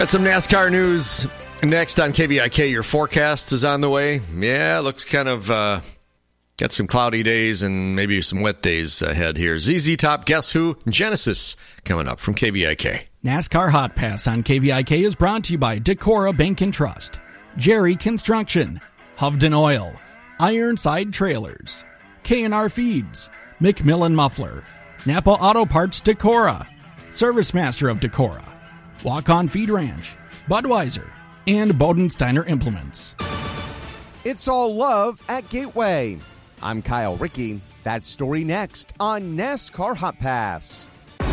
Got some NASCAR news next on KVIK. Your forecast is on the way. Yeah, looks kind of got some cloudy days and maybe some wet days ahead here. ZZ Top, Guess Who, Genesis coming up from KVIK. NASCAR Hot Pass on KVIK is brought to you by Decorah Bank and Trust, Jerry Construction, Hovden Oil, Ironside Trailers, K&R Feeds, McMillan Muffler, Napa Auto Parts Decorah, Service Master of Decorah, Walk-On Feed Ranch, Budweiser, and Bodensteiner Implements. It's all love at Gateway. I'm Kyle Rickey. That story next on NASCAR Hot Pass.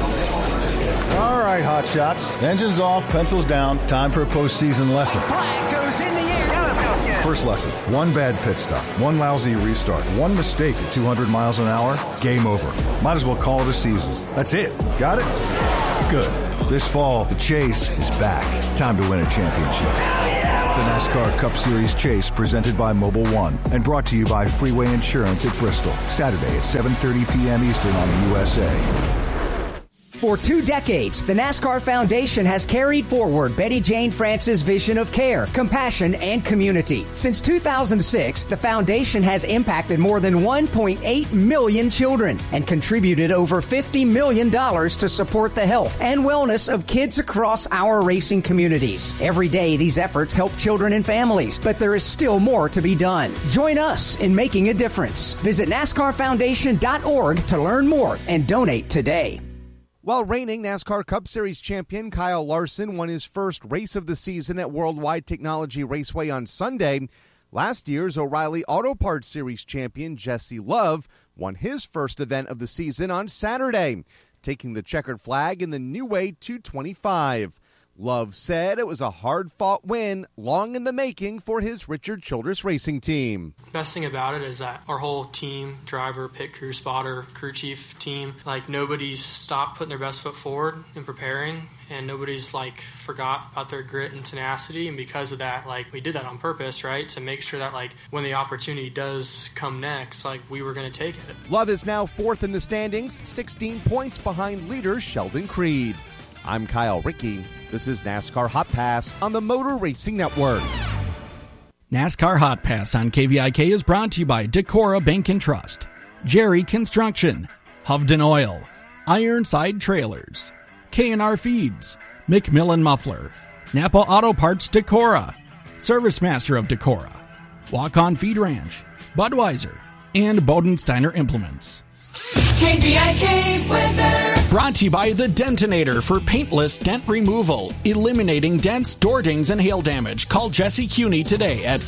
All right, hot shots. Engines off, pencils down. Time for a postseason lesson. Flag goes in the air. First lesson, one bad pit stop, one lousy restart, one mistake at 200 miles an hour, game over. Might as well call it a season. That's it. Got it? Good. This fall, the chase is back. Time to win a championship. The NASCAR Cup Series Chase, presented by Mobil 1 and brought to you by Freeway Insurance at Bristol. Saturday at 7:30 p.m. Eastern on the USA. For 2 decades, the NASCAR Foundation has carried forward Betty Jane France's vision of care, compassion, and community. Since 2006, the foundation has impacted more than 1.8 million children and contributed over $50 million to support the health and wellness of kids across our racing communities. Every day, these efforts help children and families, but there is still more to be done. Join us in making a difference. Visit NASCARFoundation.org to learn more and donate today. While reigning NASCAR Cup Series champion Kyle Larson won his first race of the season at Worldwide Technology Raceway on Sunday, last year's O'Reilly Auto Parts Series champion Jesse Love won his first event of the season on Saturday, taking the checkered flag in the New Way 225. Love said it was a hard-fought win, long in the making for his Richard Childress racing team. Best thing about it is that our whole team, driver, pit crew, spotter, crew chief team, nobody's stopped putting their best foot forward and preparing, and nobody's forgot about their grit and tenacity. And because of that, we did that on purpose, right? To make sure that when the opportunity does come next, we were going to take it. Love is now fourth in the standings, 16 points behind leader Sheldon Creed. I'm Kyle Rickey. This is NASCAR Hot Pass on the Motor Racing Network. NASCAR Hot Pass on KVIK is brought to you by Decorah Bank and Trust, Jerry Construction, Hovden Oil, Ironside Trailers, K&R Feeds, McMillan Muffler, Napa Auto Parts Decorah, Service Master of Decorah, Walk-On Feed Ranch, Budweiser, and Bodensteiner Implements. KVIK weather. Brought to you by the Dentinator for paintless dent removal, eliminating dents, door dings, and hail damage. Call Jesse Cuney today at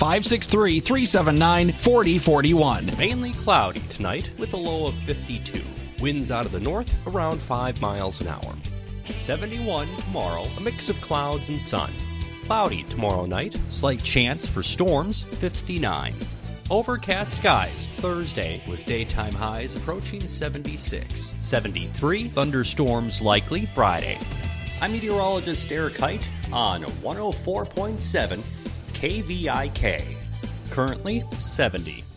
563-379-4041. Mainly cloudy tonight with a low of 52. Winds out of the north around 5 miles an hour. 71 tomorrow, a mix of clouds and sun. Cloudy tomorrow night, slight chance for storms, 59. Overcast skies Thursday with daytime highs approaching 76. 73, thunderstorms likely Friday. I'm meteorologist Eric Height on 104.7 KVIK. Currently 70.